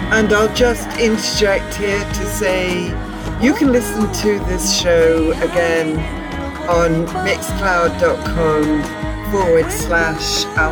And I'll just interject here to say you can listen to this show again on mixcloud.com/Alpha